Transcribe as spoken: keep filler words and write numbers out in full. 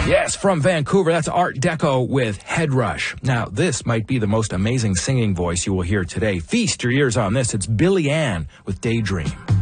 Yes, from Vancouver, that's Art Deco with Head Rush. Now, this might be the most amazing singing voice you will hear today. Feast your ears on this. It's Billy Ann with Daydream.